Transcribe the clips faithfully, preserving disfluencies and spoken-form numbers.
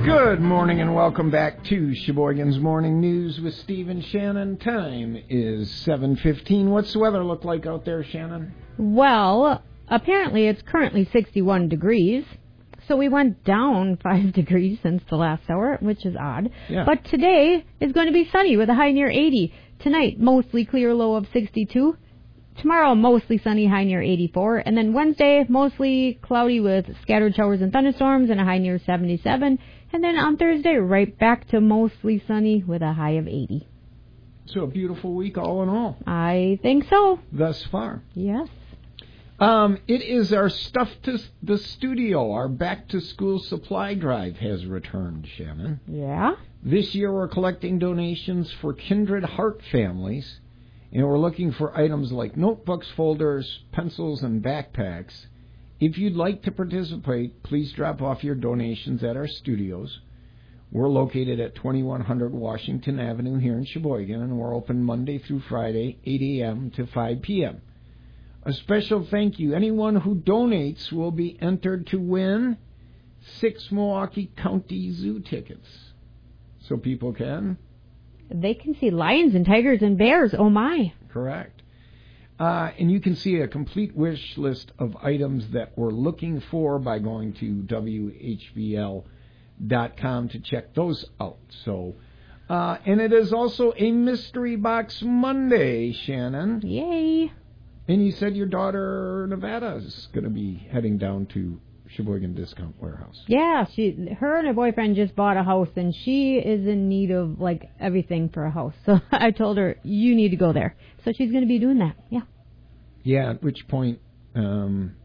Good morning and welcome back to Sheboygan's Morning News with Steve and Shannon. Time is seven fifteen. What's the weather look like out there, Shannon? Well, apparently it's currently sixty-one degrees. So we went down five degrees since the last hour, which is odd. Yeah. But today is going to be sunny with a high near eighty. Tonight, mostly clear, low of sixty-two. Tomorrow, mostly sunny, high near eighty-four. And then Wednesday, mostly cloudy with scattered showers and thunderstorms and a high near seventy-seven. And then on Thursday, right back to mostly sunny with a high of eighty. So a beautiful week all in all. I think so. Thus far. Yes. Um, it is our Stuff to the Studio. Our back-to-school supply drive has returned, Shannon. Yeah? This year we're collecting donations for Kindred Heart families, and we're looking for items like notebooks, folders, pencils, and backpacks. If you'd like to participate, please drop off your donations at our studios. We're located at twenty-one hundred Washington Avenue here in Sheboygan, and we're open Monday through Friday, eight a.m. to five p.m. A special thank you. Anyone who donates will be entered to win six Milwaukee County Zoo tickets. So people can? They can see lions and tigers and bears. Oh, my. Correct. Uh, and you can see a complete wish list of items that we're looking for by going to W H V L dot com to check those out. So, uh, and it is also a Mystery Box Monday, Shannon. Yay. And you said your daughter, Nevada, is going to be heading down to Sheboygan Discount Warehouse. Yeah, she, her and her boyfriend just bought a house, and she is in need of, like, everything for a house. So I told her, you need to go there. So she's going to be doing that, yeah. Yeah, at which point um,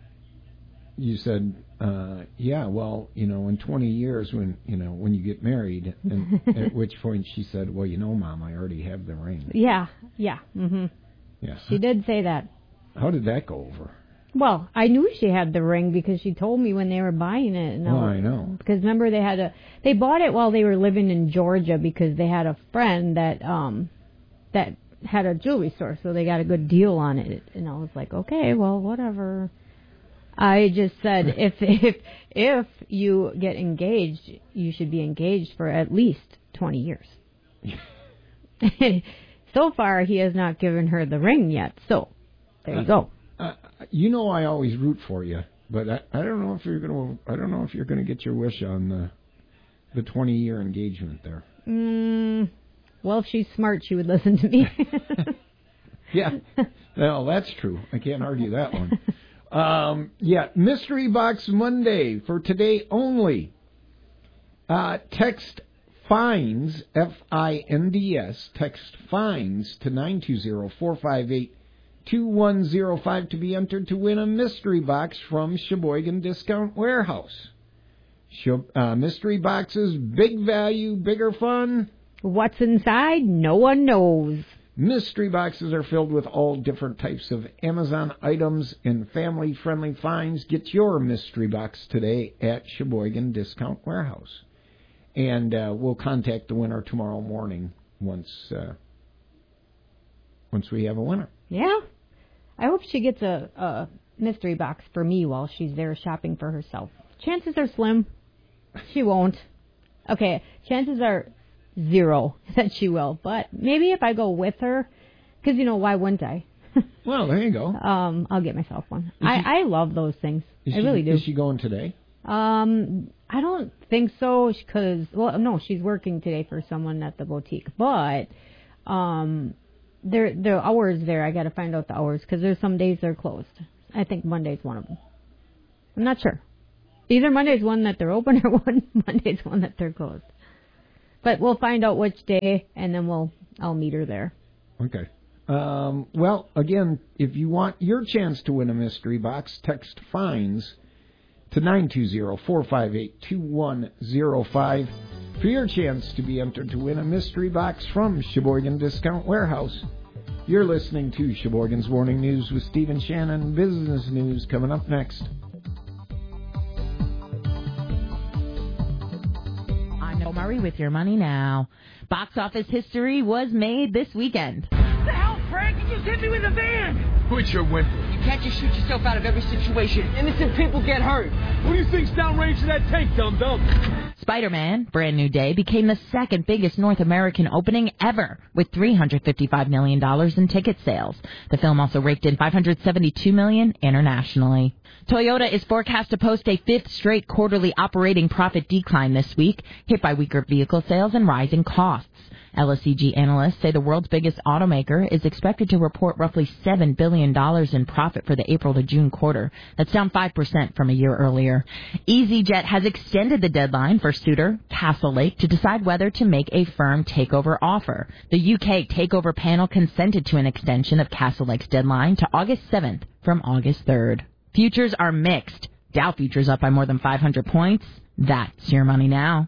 you said, uh, yeah, well, you know, in twenty years when, you know, when you get married, and at which point she said, well, you know, Mom, I already have the ring. Yeah, yeah, mm-hmm. Yeah. She did say that. How did that go over? Well, I knew she had the ring because she told me when they were buying it. And oh, I know. Because remember they had a they bought it while they were living in Georgia because they had a friend that um that had a jewelry store, so they got a good deal on it. And I was like, okay, well, whatever. I just said if if if you get engaged, you should be engaged for at least twenty years. So far, he has not given her the ring yet. So there you go. Uh, you know, I always root for you, but I, I don't know if you're going to. I don't know if you're going to get your wish on the the twenty year engagement there. Mm, well, if she's smart, she would listen to me. Yeah, well, that's true. I can't argue that one. Um, yeah, Mystery Box Monday for today only. Uh, text FINDS, F I N D S, text FINDS to nine two zero, four five eight, two one zero five to be entered to win a mystery box from Sheboygan Discount Warehouse. Uh, mystery boxes, big value, bigger fun. What's inside? No one knows. Mystery boxes are filled with all different types of Amazon items and family-friendly finds. Get your mystery box today at Sheboygan Discount Warehouse. And uh, we'll contact the winner tomorrow morning once uh, once we have a winner. Yeah. I hope she gets a, a mystery box for me while she's there shopping for herself. Chances are slim. She won't. Okay, chances are zero that she will. But maybe if I go with her, because, you know, why wouldn't I? Well, there you go. Um, I'll get myself one. Is I, she, I love those things. I she, really do. Is she going today? Um, I don't think so, because, well, no, she's working today for someone at the boutique. But um, there, the hours there, I got to find out the hours, because there's some days they're closed. I think Monday's one of them. I'm not sure. Either Monday's one that they're open or one Monday's one that they're closed. But we'll find out which day, and then we'll I'll meet her there. Okay. Um, well, again, if you want your chance to win a mystery box, text FINDS to nine two zero, four five eight, two one zero five for your chance to be entered to win a mystery box from Sheboygan Discount Warehouse. You're listening to Sheboygan's Morning News with Steve and Shannon. Business news coming up next. I'm Nicole Murray with your money now. Box office history was made this weekend. What the hell, Frank? You just hit me with a van! Quit your whimpering. can't just shoot yourself out of every situation. Innocent people get hurt. What do you think's downrange of that tank, dum-dum? Spider-Man, Brand New Day, became the second biggest North American opening ever, with three hundred fifty-five million dollars in ticket sales. The film also raked in five hundred seventy-two million dollars internationally. Toyota is forecast to post a fifth straight quarterly operating profit decline this week, hit by weaker vehicle sales and rising costs. L S E G analysts say the world's biggest automaker is expected to report roughly seven billion dollars in profit for the April to June quarter. That's down five percent from a year earlier. EasyJet has extended the deadline for suitor Castlelake to decide whether to make a firm takeover offer. The U K takeover panel consented to an extension of Castlelake's deadline to August seventh from August third. Futures are mixed. Dow futures up by more than five hundred points. That's your money now.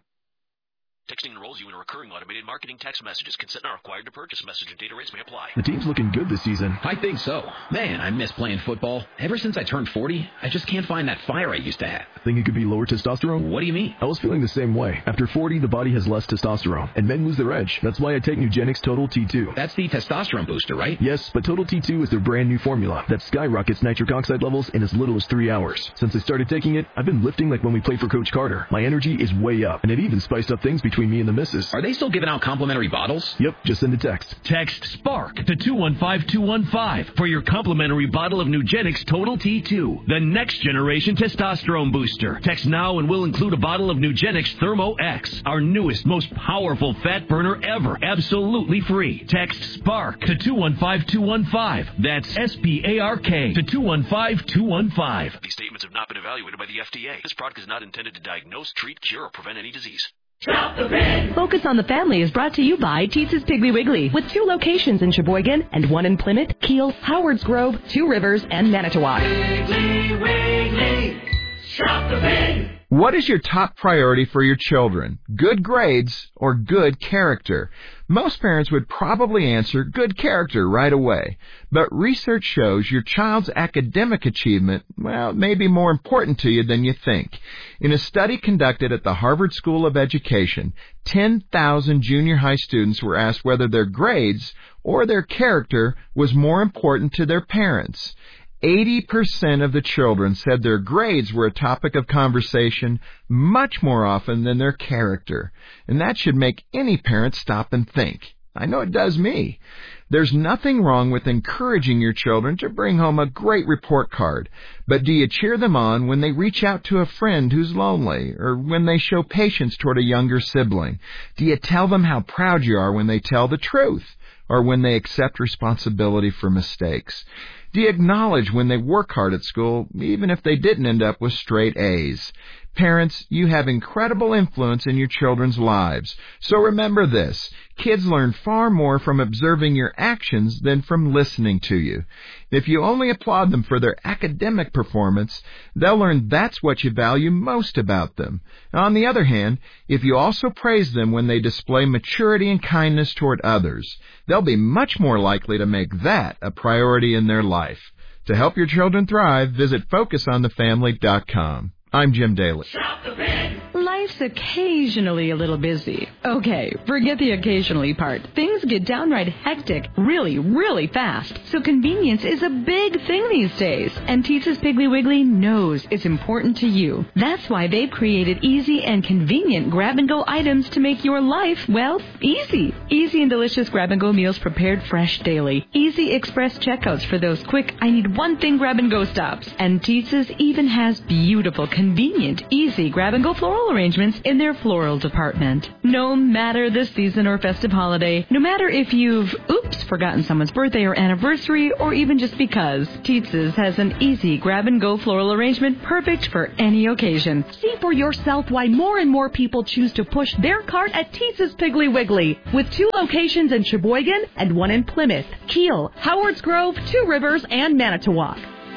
Texting enrolls you in recurring automated marketing text messages. Consent not required to purchase. Message and data rates may apply. The team's looking good this season. I think so. Man, I miss playing football. Ever since I turned forty, I just can't find that fire I used to have. Think it could be lower testosterone? What do you mean? I was feeling the same way. After forty, the body has less testosterone, and men lose their edge. That's why I take Nugenix Total T two. That's the testosterone booster, right? Yes, but Total T two is their brand new formula that skyrockets nitric oxide levels in as little as three hours. Since I started taking it, I've been lifting like when we played for Coach Carter. My energy is way up, and it even spiced up things between me and the missus. Are they still giving out complimentary bottles? Yep, just send a text. Text SPARK to two one five two one five for your complimentary bottle of Nugenix Total T two, the next generation testosterone booster. Text now and we'll include a bottle of Nugenix Thermo X, our newest, most powerful fat burner ever, absolutely free. Text SPARK to two one five two one five. That's S P A R K to two one five two one five. These statements have not been evaluated by the F D A. This product is not intended to diagnose, treat, cure, or prevent any disease. Shop the Pig! Focus on the Family is brought to you by Teetz's Piggly Wiggly, with two locations in Sheboygan and one in Plymouth, Kiel, Howards Grove, Two Rivers, and Manitowoc. Piggly Wiggly, shop the pig! What is your top priority for your children? Good grades or good character? Most parents would probably answer good character right away. But research shows your child's academic achievement, well, may be more important to you than you think. In a study conducted at the Harvard School of Education, ten thousand junior high students were asked whether their grades or their character was more important to their parents. eighty percent of the children said their grades were a topic of conversation much more often than their character. And that should make any parent stop and think. I know it does me. There's nothing wrong with encouraging your children to bring home a great report card. But do you cheer them on when they reach out to a friend who's lonely, or when they show patience toward a younger sibling? Do you tell them how proud you are when they tell the truth, or when they accept responsibility for mistakes? Do you acknowledge when they work hard at school, even if they didn't end up with straight A's? Parents, you have incredible influence in your children's lives. So remember this. Kids learn far more from observing your actions than from listening to you. If you only applaud them for their academic performance, they'll learn that's what you value most about them. On the other hand, if you also praise them when they display maturity and kindness toward others, they'll be much more likely to make that a priority in their life. To help your children thrive, visit focus on the family dot com. I'm Jim Daly. Shop the Pig! Life's occasionally a little busy. Okay, forget the occasionally part. Things get downright hectic really, really fast. So convenience is a big thing these days. And Teetz's Piggly Wiggly knows it's important to you. That's why they've created easy and convenient grab-and-go items to make your life, well, easy. Easy and delicious grab-and-go meals prepared fresh daily. Easy express checkouts for those quick, I need one thing grab-and-go stops. And Teetz's even has beautiful, convenient, easy grab-and-go floral arrangements in their floral department. No matter the season or festive holiday, no matter if you've, oops, forgotten someone's birthday or anniversary, or even just because, Teetz's has an easy grab-and-go floral arrangement perfect for any occasion. See for yourself why more and more people choose to push their cart at Teetz's Piggly Wiggly, with two locations in Sheboygan and one in Plymouth, Kiel, Howards Grove, Two Rivers, and Manitowoc.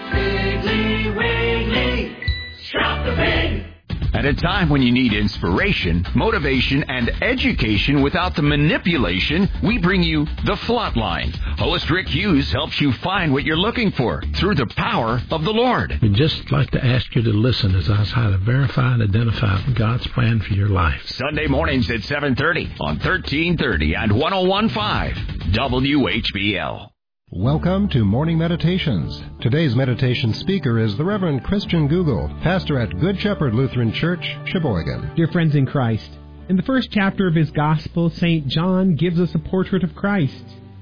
Piggly Wiggly, shop the pig! At a time when you need inspiration, motivation, and education without the manipulation, we bring you The Flatline. Host Rick Hughes helps you find what you're looking for through the power of the Lord. We'd just like to ask you to listen as I try to verify and identify God's plan for your life. Sunday mornings at seven thirty on thirteen thirty and one oh one point five W H B L. Welcome to Morning Meditations. Today's meditation speaker is the Reverend Christian Google, pastor at Good Shepherd Lutheran Church, Sheboygan. Dear friends in Christ, in the first chapter of his Gospel, Saint John gives us a portrait of Christ,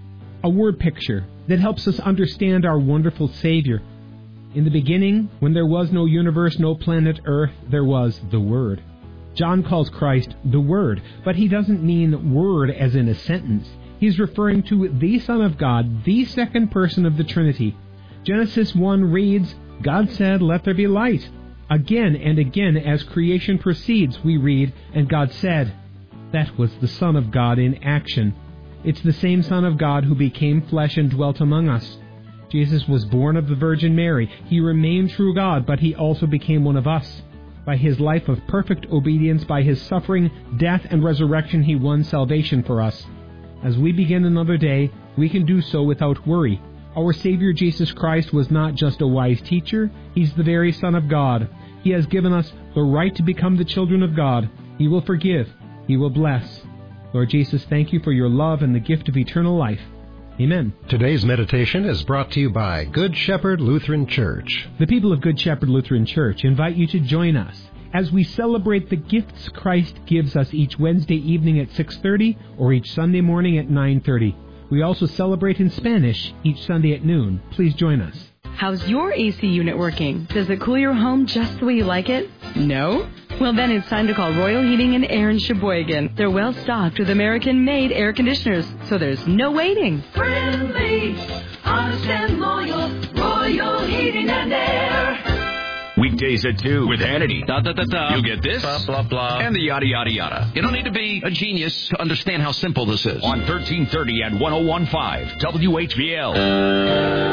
a word picture that helps us understand our wonderful Savior. In the beginning, when there was no universe, no planet Earth, there was the Word. John calls Christ the Word, but he doesn't mean word as in a sentence. He's referring to the Son of God, the second person of the Trinity. Genesis one reads, God said, let there be light. Again and again as creation proceeds, we read, and God said. That was the Son of God in action. It's the same Son of God who became flesh and dwelt among us. Jesus was born of the Virgin Mary. He remained true God, but he also became one of us. By his life of perfect obedience, by his suffering, death, and resurrection, he won salvation for us. As we begin another day, we can do so without worry. Our Savior Jesus Christ was not just a wise teacher, he's the very Son of God. He has given us the right to become the children of God. He will forgive. He will bless. Lord Jesus, thank you for your love and the gift of eternal life. Amen. Today's meditation is brought to you by Good Shepherd Lutheran Church. The people of Good Shepherd Lutheran Church invite you to join us as we celebrate the gifts Christ gives us each Wednesday evening at six thirty or each Sunday morning at nine thirty. We also celebrate in Spanish each Sunday at noon. Please join us. How's your A C unit working? Does it cool your home just the way you like it? No? Well, then it's time to call Royal Heating and Air in Sheboygan. They're well stocked with American-made air conditioners, so there's no waiting. Friendly, honest and loyal, Royal Heating and Air. Weekdays at two with Hannity. Da, da, da, da. You'll get this, blah, blah, blah, and the yada, yada, yada. You don't need to be a genius to understand how simple this is. On thirteen thirty and one oh one point five W H V L.